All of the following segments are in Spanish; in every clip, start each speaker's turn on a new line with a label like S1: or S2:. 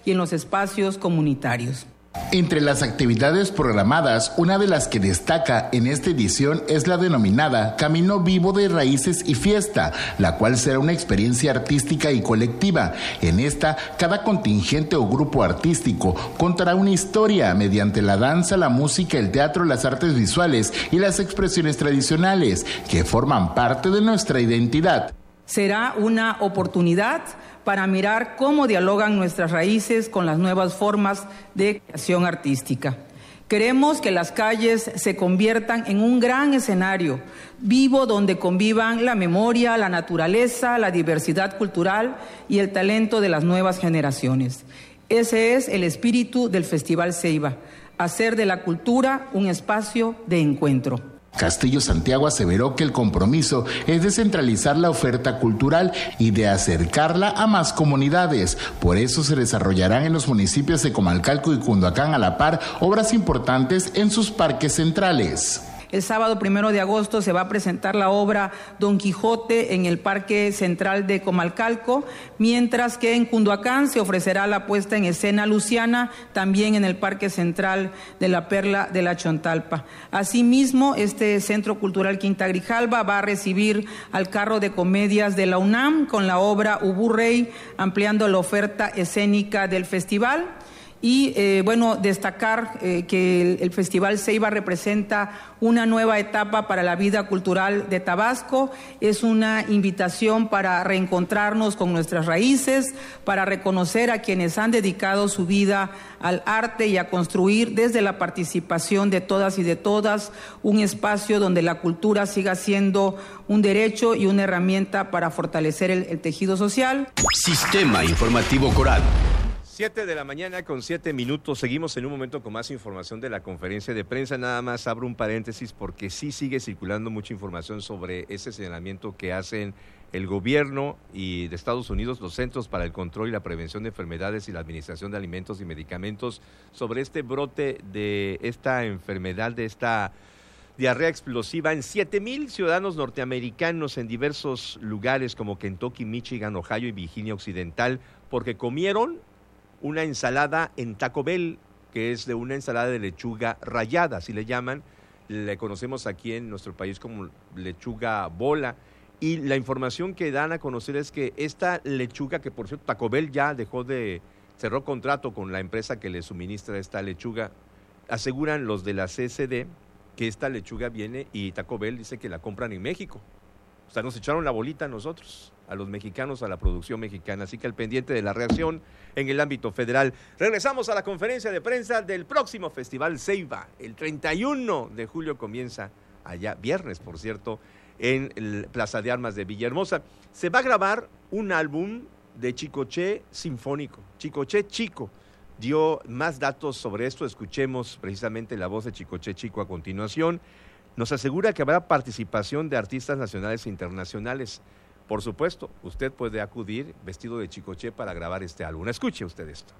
S1: y en los espacios comunitarios.
S2: Entre las actividades programadas, una de las que destaca en esta edición es la denominada Camino Vivo de Raíces y Fiesta, la cual será una experiencia artística y colectiva. En esta, cada contingente o grupo artístico contará una historia mediante la danza, la música, el teatro, las artes visuales y las expresiones tradicionales, que forman parte de nuestra identidad.
S1: Será una oportunidad para mirar cómo dialogan nuestras raíces con las nuevas formas de creación artística. Queremos que las calles se conviertan en un gran escenario vivo donde convivan la memoria, la naturaleza, la diversidad cultural y el talento de las nuevas generaciones. Ese es el espíritu del Festival Ceiba, hacer de la cultura un espacio de encuentro.
S2: Castillo Santiago aseveró que el compromiso es descentralizar la oferta cultural y de acercarla a más comunidades. Por eso se desarrollarán en los municipios de Comalcalco y Cunduacán a la par obras importantes en sus parques centrales.
S1: El sábado 1 de agosto se va a presentar la obra Don Quijote en el Parque Central de Comalcalco, mientras que en Cunduacán se ofrecerá la puesta en escena Luciana, también en el Parque Central de la Perla de la Chontalpa. Asimismo, este Centro Cultural Quinta Grijalba va a recibir al carro de comedias de la UNAM con la obra Ubu Rey, ampliando la oferta escénica del festival. Y destacar que el Festival Ceiba representa una nueva etapa para la vida cultural de Tabasco. Es una invitación para reencontrarnos con nuestras raíces, para reconocer a quienes han dedicado su vida al arte y a construir desde la participación de todas y de todas un espacio donde la cultura siga siendo un derecho y una herramienta para fortalecer el tejido social.
S3: Sistema Informativo Coral.
S4: 7 de la mañana con 7 minutos. Seguimos en un momento con más información de la conferencia de prensa. Nada más abro un paréntesis porque sí sigue circulando mucha información sobre ese señalamiento que hacen el gobierno y de Estados Unidos, los Centros para el Control y la Prevención de Enfermedades y la Administración de Alimentos y Medicamentos, sobre este brote de esta enfermedad, de esta diarrea explosiva en 7,000 ciudadanos norteamericanos en diversos lugares como Kentucky, Michigan, Ohio y Virginia Occidental, porque comieron una ensalada en Taco Bell, que es de una ensalada de lechuga rallada, así le llaman, le conocemos aquí en nuestro país como lechuga bola, y la información que dan a conocer es que esta lechuga, que por cierto Taco Bell ya cerró contrato con la empresa que le suministra esta lechuga, aseguran los de la CSD que esta lechuga viene y Taco Bell dice que la compran en México. O sea, nos echaron la bolita a nosotros, a los mexicanos, a la producción mexicana. Así que al pendiente de la reacción en el ámbito federal. Regresamos a la conferencia de prensa del próximo Festival Ceiba. El 31 de julio comienza, allá, viernes por cierto, en el Plaza de Armas de Villahermosa. Se va a grabar un álbum de Chicoché sinfónico, Chicoché Chico. Dio más datos sobre esto. Escuchemos precisamente la voz de Chicoché Chico a continuación. Nos asegura que habrá participación de artistas nacionales e internacionales. Por supuesto, usted puede acudir vestido de Chicoché para grabar este álbum. Escuche usted esto.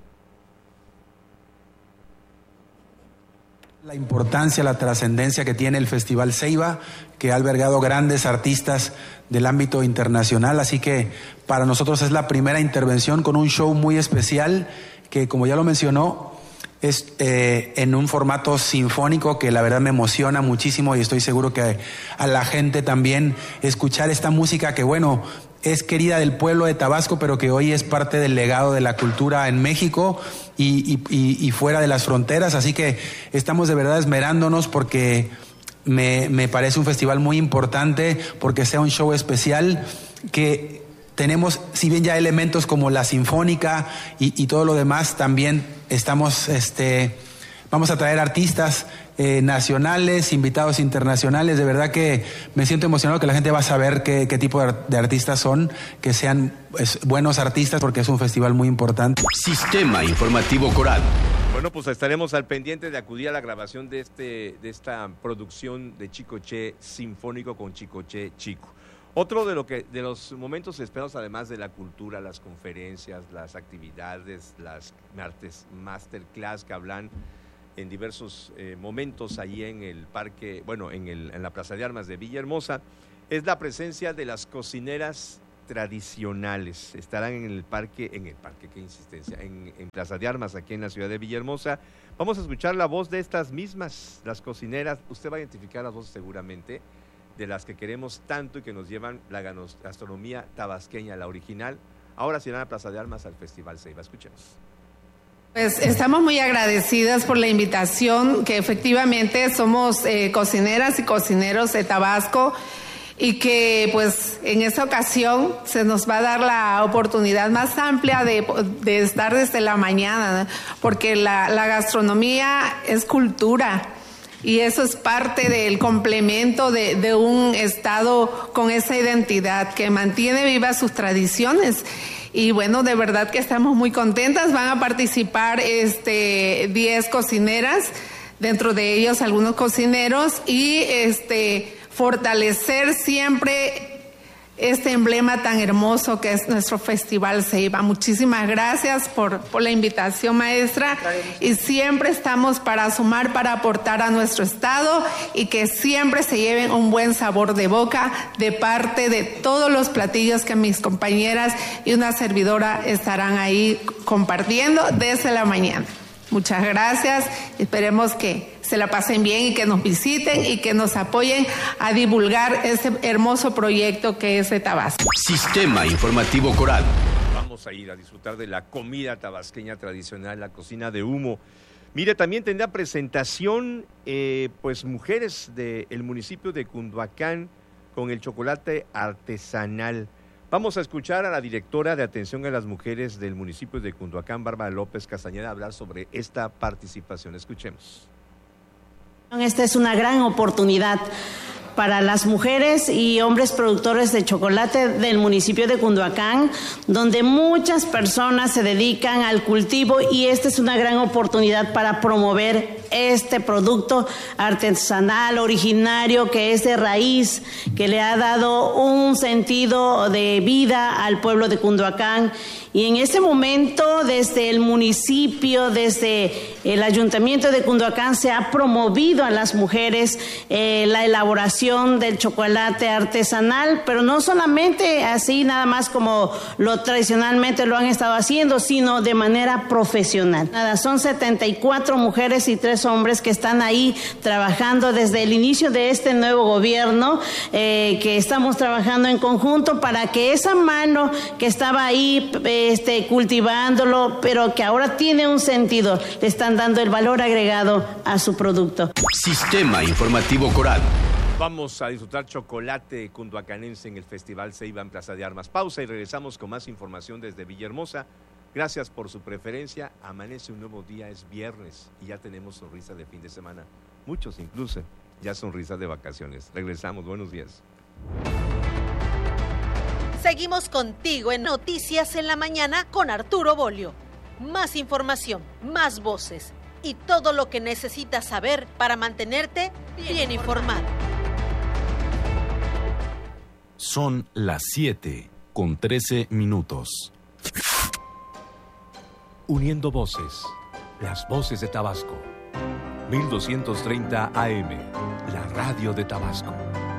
S5: La importancia, la trascendencia que tiene el Festival Ceiba, que ha albergado grandes artistas del ámbito internacional, así que para nosotros es la primera intervención con un show muy especial que, como ya lo mencionó, es en un formato sinfónico que la verdad me emociona muchísimo y estoy seguro que a la gente también escuchar esta música que, bueno, es querida del pueblo de Tabasco, pero que hoy es parte del legado de la cultura en México y fuera de las fronteras. Así que estamos de verdad esmerándonos porque me parece un festival muy importante, porque sea un show especial que tenemos, si bien ya elementos como la sinfónica y todo lo demás, también estamos, vamos a traer artistas nacionales, invitados internacionales. De verdad que me siento emocionado que la gente va a saber qué tipo de artistas son, que sean buenos artistas, porque es un festival muy importante.
S3: Sistema Informativo Coral.
S4: Bueno, pues estaremos al pendiente de acudir a la grabación de esta producción de Chicoché Sinfónico con Chicoché Chico. Otro de los momentos esperados, además de la cultura, las conferencias, las actividades, las masterclass que hablan en diversos momentos ahí en el parque, en la Plaza de Armas de Villahermosa, es la presencia de las cocineras tradicionales. Estarán en el parque, qué insistencia, en Plaza de Armas, aquí en la ciudad de Villahermosa. Vamos a escuchar la voz de estas mismas, las cocineras. Usted va a identificar las voces seguramente, de las que queremos tanto y que nos llevan la gastronomía tabasqueña, la original. Ahora se irán a Plaza de Armas al Festival Ceiba. Escuchemos.
S6: Pues estamos muy agradecidas por la invitación, que efectivamente somos cocineras y cocineros de Tabasco, y que pues en esta ocasión se nos va a dar la oportunidad más amplia de estar desde la mañana, ¿no? Porque la gastronomía es cultura y eso es parte del complemento de un estado con esa identidad que mantiene vivas sus tradiciones. Y bueno, de verdad que estamos muy contentas. Van a participar 10 cocineras, dentro de ellos algunos cocineros, y fortalecer siempre este emblema tan hermoso que es nuestro Festival Ceiba. Muchísimas gracias por la invitación, maestra, y siempre estamos para sumar, para aportar a nuestro estado, y que siempre se lleven un buen sabor de boca de parte de todos los platillos que mis compañeras y una servidora estarán ahí compartiendo desde la mañana. Muchas gracias, esperemos que se la pasen bien y que nos visiten y que nos apoyen a divulgar este hermoso proyecto que es de Tabasco.
S3: Sistema Informativo Coral.
S4: Vamos a ir a disfrutar de la comida tabasqueña tradicional, la cocina de humo. Mire, también tendrá presentación, pues mujeres del municipio de Cunduacán con el chocolate artesanal. Vamos a escuchar a la directora de Atención a las Mujeres del municipio de Cunduacán, Bárbara López Castañeda, hablar sobre esta participación. Escuchemos.
S7: Esta es una gran oportunidad para las mujeres y hombres productores de chocolate del municipio de Cunduacán, donde muchas personas se dedican al cultivo, y esta es una gran oportunidad para promover este producto artesanal, originario, que es de raíz, que le ha dado un sentido de vida al pueblo de Cunduacán. Y en este momento, desde el municipio, desde el ayuntamiento de Cunduacán, se ha promovido a las mujeres la elaboración del chocolate artesanal, pero no solamente así, nada más como lo tradicionalmente lo han estado haciendo, sino de manera profesional. Son 74 mujeres y 3 hombres que están ahí trabajando desde el inicio de este nuevo gobierno, que estamos trabajando en conjunto para que esa mano que estaba ahí cultivándolo, pero que ahora tiene un sentido, le están dando el valor agregado a su producto.
S3: Sistema Informativo Coral.
S4: Vamos a disfrutar chocolate cunduacanense en el Festival Ceiba en Plaza de Armas. Pausa y regresamos con más información desde Villahermosa. Gracias por su preferencia. Amanece un nuevo día, es viernes y ya tenemos sonrisa de fin de semana. Muchos incluso ya sonrisas de vacaciones. Regresamos, buenos días.
S8: Seguimos contigo en Noticias en la Mañana con Arturo Bolio. Más información, más voces y todo lo que necesitas saber para mantenerte bien informado.
S9: Son las 7:13.
S10: Uniendo voces, las voces de Tabasco. 1230 AM, la radio de Tabasco.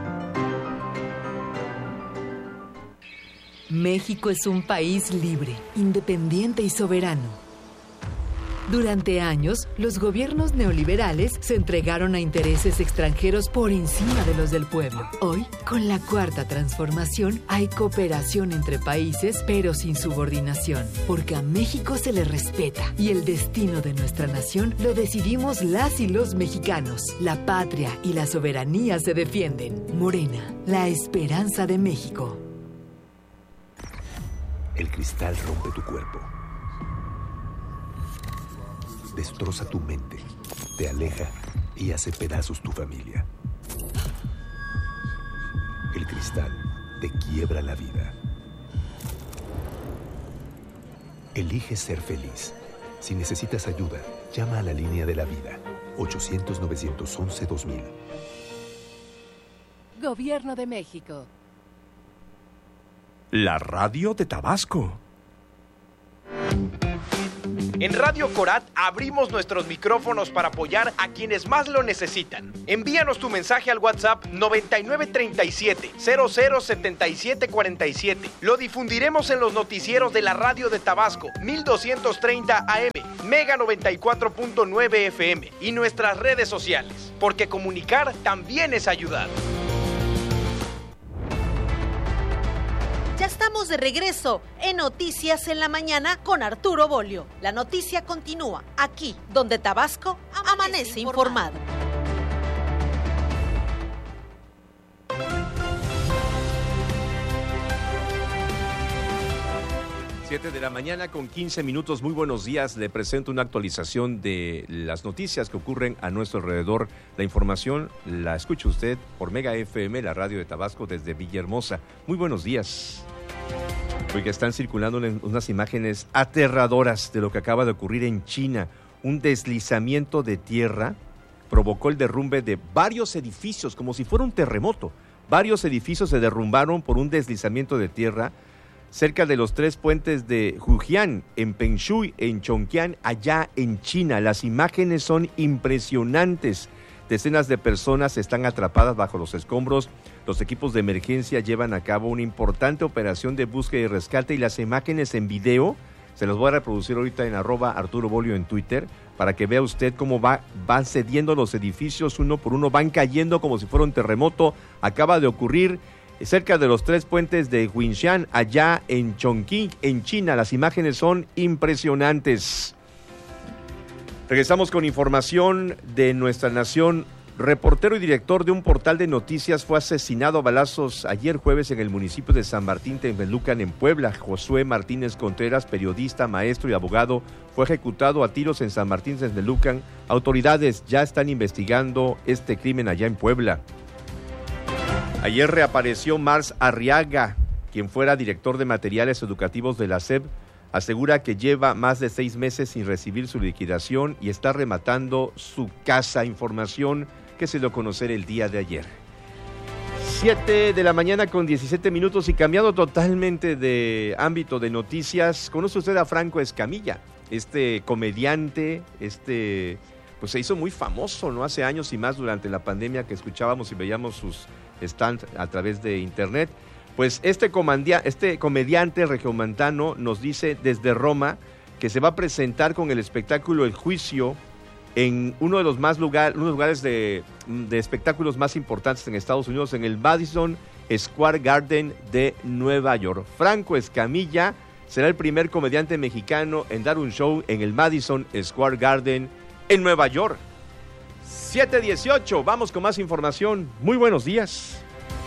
S11: México es un país libre, independiente y soberano. Durante años, los gobiernos neoliberales se entregaron a intereses extranjeros por encima de los del pueblo. Hoy, con la Cuarta Transformación, hay cooperación entre países, pero sin subordinación, porque a México se le respeta y el destino de nuestra nación lo decidimos las y los mexicanos. La patria y la soberanía se defienden. Morena, la esperanza de México.
S12: El cristal rompe tu cuerpo, destroza tu mente, te aleja y hace pedazos tu familia. El cristal te quiebra la vida. Elige ser feliz. Si necesitas ayuda, llama a la línea de la vida, 800-911-2000.
S13: Gobierno de México.
S10: La radio de Tabasco.
S14: En Radio Corat abrimos nuestros micrófonos para apoyar a quienes más lo necesitan. Envíanos tu mensaje al WhatsApp 9937-007747. Lo difundiremos en los noticieros de la radio de Tabasco, 1230 AM, Mega 94.9 FM y nuestras redes sociales, porque comunicar también es ayudar.
S8: Ya estamos de regreso en Noticias en la Mañana con Arturo Bolio. La noticia continúa aquí, donde Tabasco amanece informado.
S4: Siete de la mañana con 15 minutos. Muy buenos días. Le presento una actualización de las noticias que ocurren a nuestro alrededor. La información la escucha usted por Mega FM, la radio de Tabasco, desde Villahermosa. Muy buenos días. Porque están circulando unas imágenes aterradoras de lo que acaba de ocurrir en China. Un deslizamiento de tierra provocó el derrumbe de varios edificios, como si fuera un terremoto. Varios edificios se derrumbaron por un deslizamiento de tierra cerca de los 3 puentes de Hujian, en Pengshui, en Chongqiang, allá en China. Las imágenes son impresionantes. Decenas de personas están atrapadas bajo los escombros. Los equipos de emergencia llevan a cabo una importante operación de búsqueda y rescate, y las imágenes en video se las voy a reproducir ahorita en @ArturoBolio en Twitter para que vea usted cómo van cediendo los edificios uno por uno, van cayendo como si fuera un terremoto. Acaba de ocurrir cerca de los 3 puentes de Huixian, allá en Chongqing, en China. Las imágenes son impresionantes. Regresamos con información de nuestra nación. Reportero y director de un portal de noticias fue asesinado a balazos ayer jueves en el municipio de San Martín Texmelucan, en Puebla. Josué Martínez Contreras, periodista, maestro y abogado, fue ejecutado a tiros en San Martín Texmelucan. Autoridades ya están investigando este crimen allá en Puebla. Ayer reapareció Mars Arriaga, quien fuera director de materiales educativos de la SEP. Asegura que lleva más de 6 meses sin recibir su liquidación y está rematando su casa. Información que se dio a conocer el día de ayer. 7 de la mañana con 17 minutos, y cambiando totalmente de ámbito de noticias, conoce usted a Franco Escamilla, este comediante, pues se hizo muy famoso, ¿no? Hace años y más, durante la pandemia, que escuchábamos y veíamos sus stands a través de internet. Pues este comediante regiomontano nos dice desde Roma que se va a presentar con el espectáculo El Juicio en uno de los lugares de espectáculos más importantes en Estados Unidos, en el Madison Square Garden de Nueva York. Franco Escamilla será el primer comediante mexicano en dar un show en el Madison Square Garden en Nueva York. 7:18, vamos con más información. Muy buenos días.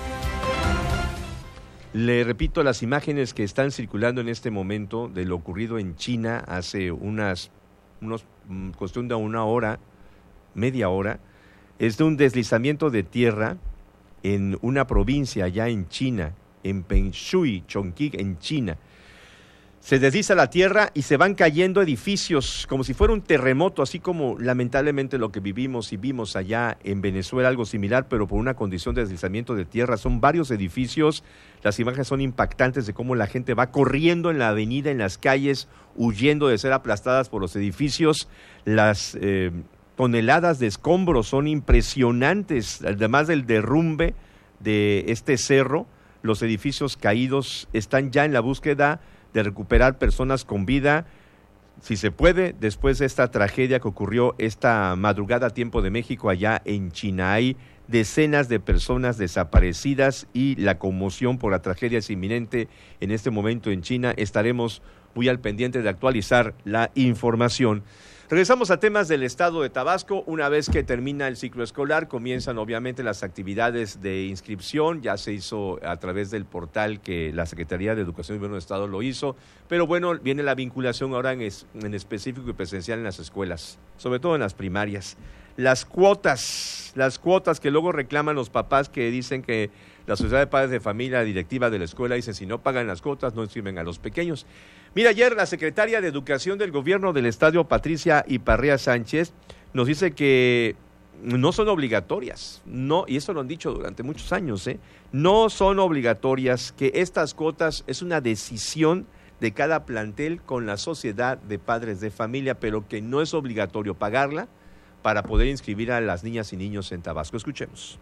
S4: Le repito las imágenes que están circulando en este momento de lo ocurrido en China hace cuestión de una hora, media hora. Es de un deslizamiento de tierra en una provincia allá en China, en Pengshui, Chongqing, en China. Se desliza la tierra y se van cayendo edificios como si fuera un terremoto, así como lamentablemente lo que vivimos y vimos allá en Venezuela, algo similar, pero por una condición de deslizamiento de tierra. Son varios edificios. Las imágenes son impactantes de cómo la gente va corriendo en la avenida, en las calles, huyendo de ser aplastadas por los edificios. Las toneladas de escombros son impresionantes, además del derrumbe de este cerro. Los edificios caídos están ya en la búsqueda de recuperar personas con vida, si se puede, después de esta tragedia que ocurrió esta madrugada a tiempo de México allá en China. Hay decenas de personas desaparecidas y la conmoción por la tragedia es inminente en este momento en China. Estaremos muy al pendiente de actualizar la información. Regresamos a temas del estado de Tabasco. Una vez que termina el ciclo escolar, comienzan obviamente las actividades de inscripción. Ya se hizo a través del portal que la Secretaría de Educación y Gobierno del Estado lo hizo. Pero bueno, viene la vinculación ahora en específico y presencial en las escuelas, sobre todo en las primarias. Las cuotas que luego reclaman los papás, que dicen que la Sociedad de Padres de Familia, la directiva de la escuela, dicen si no pagan las cuotas no inscriben a los pequeños. Mira, ayer la secretaria de Educación del Gobierno del Estado, Patricia Iparrea Sánchez, nos dice que no son obligatorias, no, y eso lo han dicho durante muchos años, no son obligatorias, que estas cuotas es una decisión de cada plantel con la Sociedad de Padres de Familia, pero que no es obligatorio pagarla para poder inscribir a las niñas y niños en Tabasco. Escuchemos.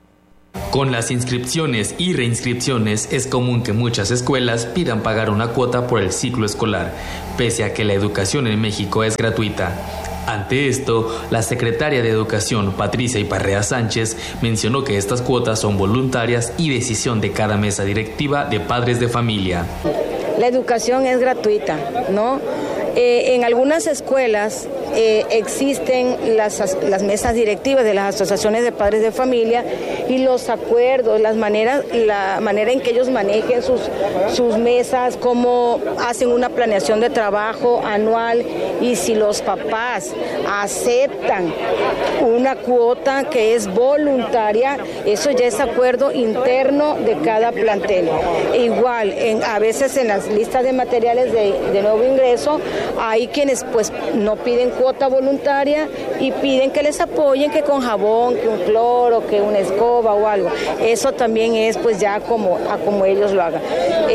S15: Con las inscripciones y reinscripciones es común que muchas escuelas pidan pagar una cuota por el ciclo escolar, pese a que la educación en México es gratuita. Ante esto, la secretaria de Educación, Patricia Iparrea Sánchez, mencionó que estas cuotas son voluntarias y decisión de cada mesa directiva de padres de familia.
S16: La educación es gratuita, ¿no? En algunas escuelas existen las mesas directivas de las asociaciones de padres de familia y los acuerdos, la manera en que ellos manejen sus mesas, cómo hacen una planeación de trabajo anual, y si los papás aceptan una cuota que es voluntaria, eso ya es acuerdo interno de cada plantel. Igual, a veces en las listas de materiales de nuevo ingreso, hay quienes pues no piden cuota voluntaria y piden que les apoyen, que con jabón, que un cloro, que una escoba o algo. Eso también es pues ya como ellos lo hagan.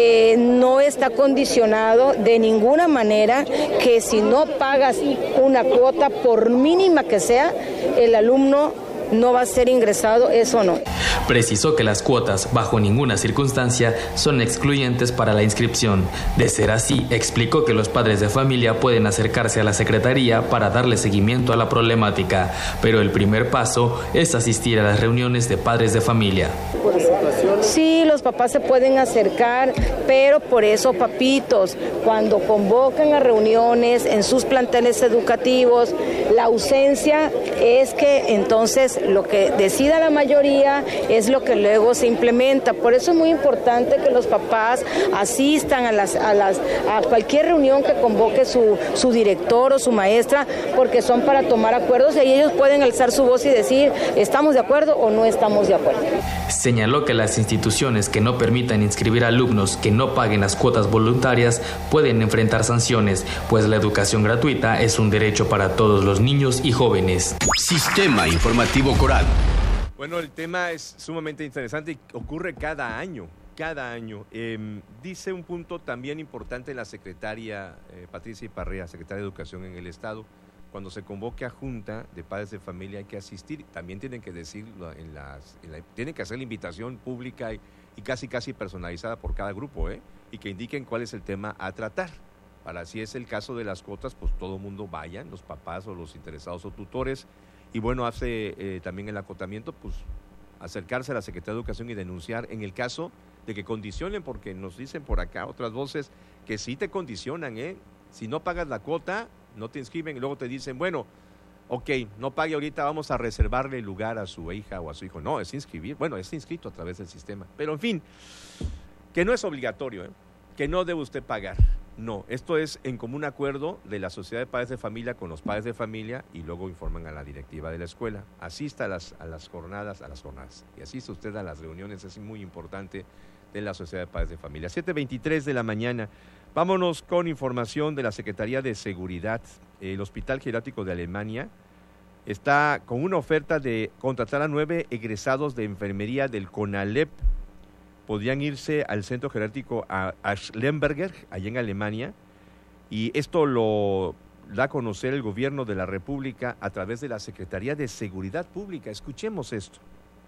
S16: No está condicionado de ninguna manera que si no pagas una cuota, por mínima que sea, el alumno no va a ser ingresado, eso no.
S15: Precisó que las cuotas, bajo ninguna circunstancia, son excluyentes para la inscripción. De ser así, explicó que los padres de familia pueden acercarse a la Secretaría para darle seguimiento a la problemática, pero el primer paso es asistir a las reuniones de padres de familia.
S16: Sí, los papás se pueden acercar, pero por eso, papitos, cuando convocan a reuniones en sus planteles educativos, la ausencia es que entonces lo que decida la mayoría es lo que luego se implementa. Por eso es muy importante que los papás asistan a cualquier reunión que convoque su director o su maestra, porque son para tomar acuerdos y ellos pueden alzar su voz y decir estamos de acuerdo o no estamos de acuerdo.
S15: Señaló que las instituciones que no permitan inscribir alumnos que no paguen las cuotas voluntarias pueden enfrentar sanciones, pues la educación gratuita es un derecho para todos los niños y jóvenes.
S3: Sistema Informativo Coral.
S4: Bueno, el tema es sumamente interesante y ocurre cada año. Dice un punto también importante la secretaria Patricia Iparrea, secretaria de Educación en el Estado. Cuando se convoque a junta de padres de familia hay que asistir. También tienen que decirlo tienen que hacer la invitación pública y casi personalizada por cada grupo, y que indiquen cuál es el tema a tratar. Para si es el caso de las cuotas, pues todo el mundo vayan, los papás o los interesados o tutores. Y bueno, hace también el acotamiento, pues acercarse a la Secretaría de Educación y denunciar en el caso de que condicionen, porque nos dicen por acá otras voces que sí te condicionan, si no pagas la cuota, no te inscriben y luego te dicen, bueno, ok, no pague ahorita, vamos a reservarle lugar a su hija o a su hijo. No, es inscribir, bueno, es inscrito a través del sistema. Pero en fin, que no es obligatorio, que no debe usted pagar. No, esto es en común acuerdo de la Sociedad de Padres de Familia con los padres de familia y luego informan a la directiva de la escuela. Asista a las jornadas y asista usted a las reuniones, es muy importante, de la Sociedad de Padres de Familia. 7:23 de la mañana. Vámonos con información de la Secretaría de Seguridad. El Hospital Geriátrico de Alemania está con una oferta de contratar a 9 egresados de enfermería del CONALEP. Podrían irse al centro geriátrico a Schlemberger, allá en Alemania, y esto lo da a conocer el gobierno de la República a través de la Secretaría de Seguridad Pública. Escuchemos esto.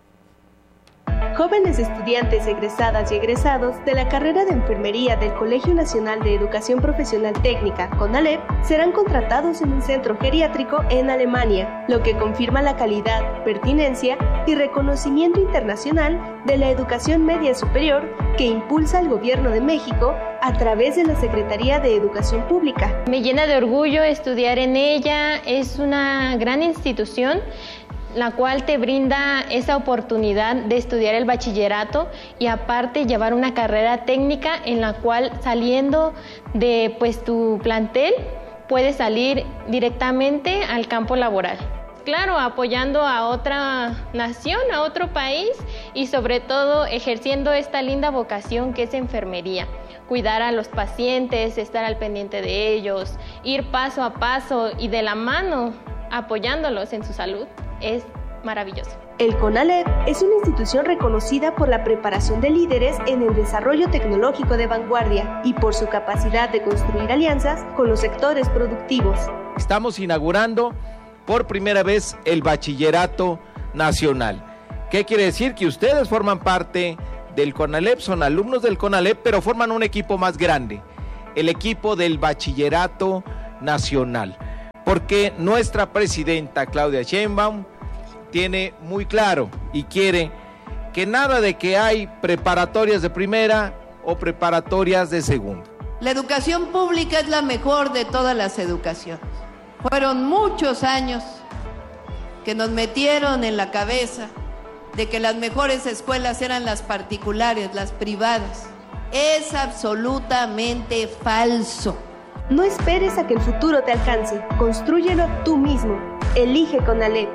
S17: Jóvenes estudiantes egresadas y egresados de la carrera de enfermería del Colegio Nacional de Educación Profesional Técnica, CONALEP, serán contratados en un centro geriátrico en Alemania, lo que confirma la calidad, pertinencia y reconocimiento internacional de la educación media superior que impulsa el Gobierno de México a través de la Secretaría de Educación Pública.
S18: Me llena de orgullo estudiar en ella, es una gran institución la cual te brinda esa oportunidad de estudiar el bachillerato y aparte llevar una carrera técnica en la cual saliendo de tu plantel puedes salir directamente al campo laboral. Claro, apoyando a otra nación, a otro país y sobre todo ejerciendo esta linda vocación que es enfermería. Cuidar a los pacientes, estar al pendiente de ellos, ir paso a paso y de la mano apoyándolos en su salud. Es maravilloso.
S17: El CONALEP es una institución reconocida por la preparación de líderes en el desarrollo tecnológico de vanguardia y por su capacidad de construir alianzas con los sectores productivos.
S19: Estamos inaugurando por primera vez el Bachillerato Nacional. ¿Qué quiere decir? Que ustedes forman parte del CONALEP, son alumnos del CONALEP, pero forman un equipo más grande, el equipo del Bachillerato Nacional. Porque nuestra presidenta Claudia Sheinbaum tiene muy claro y quiere que nada de que hay preparatorias de primera o preparatorias de segunda.
S20: La educación pública es la mejor de todas las educaciones. Fueron muchos años que nos metieron en la cabeza de que las mejores escuelas eran las particulares, las privadas. Es absolutamente falso.
S17: No esperes a que el futuro te alcance. Constrúyelo tú mismo. Elige CONALEP.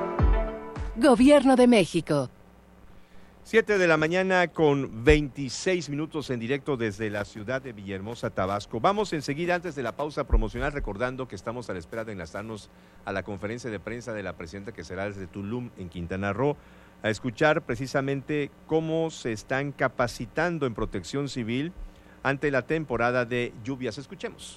S13: Gobierno de México.
S4: 7 de la mañana con 26 minutos en directo desde la ciudad de Villahermosa, Tabasco. Vamos enseguida, antes de la pausa promocional, recordando que estamos a la espera de enlazarnos a la conferencia de prensa de la presidenta, que será desde Tulum, en Quintana Roo, a escuchar precisamente cómo se están capacitando en protección civil ante la temporada de lluvias. Escuchemos.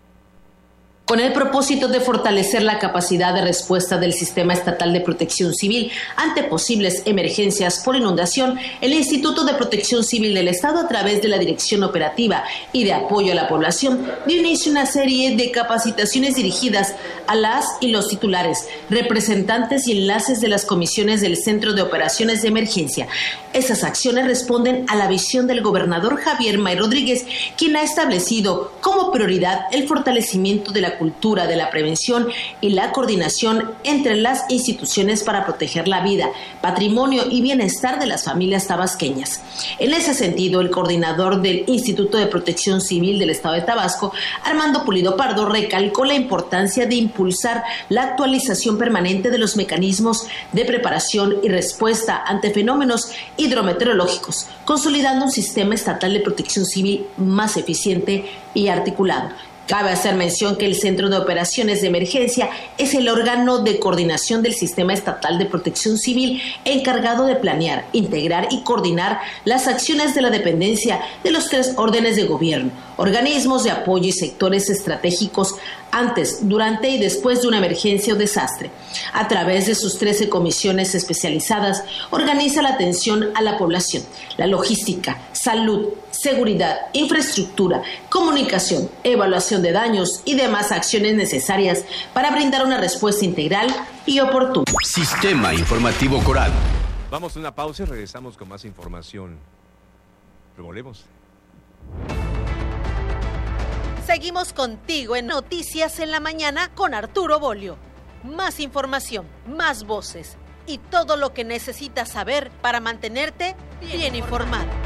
S21: Con el propósito de fortalecer la capacidad de respuesta del Sistema Estatal de Protección Civil ante posibles emergencias por inundación, el Instituto de Protección Civil del Estado, a través de la Dirección Operativa y de Apoyo a la Población, dio inicio a una serie de capacitaciones dirigidas a las y los titulares, representantes y enlaces de las comisiones del Centro de Operaciones de Emergencia. Esas acciones responden a la visión del gobernador Javier May Rodríguez, quien ha establecido como prioridad el fortalecimiento de la cultura de la prevención y la coordinación entre las instituciones para proteger la vida, patrimonio y bienestar de las familias tabasqueñas. En ese sentido, el coordinador del Instituto de Protección Civil del Estado de Tabasco, Armando Pulido Pardo, recalcó la importancia de impulsar la actualización permanente de los mecanismos de preparación y respuesta ante fenómenos hidrometeorológicos, consolidando un sistema estatal de protección civil más eficiente y articulado. Cabe hacer mención que el Centro de Operaciones de Emergencia es el órgano de coordinación del Sistema Estatal de Protección Civil encargado de planear, integrar y coordinar las acciones de la dependencia de los 3 órdenes de gobierno, organismos de apoyo y sectores estratégicos antes, durante y después de una emergencia o desastre. A través de sus 13 comisiones especializadas, organiza la atención a la población, la logística, salud, seguridad, infraestructura, comunicación, evaluación de daños y demás acciones necesarias para brindar una respuesta integral y oportuna.
S3: Sistema Informativo Coral.
S4: Vamos a una pausa y regresamos con más información. Volvemos.
S8: Seguimos contigo en Noticias en la Mañana con Arturo Bolio. Más información, más voces y todo lo que necesitas saber para mantenerte bien informado.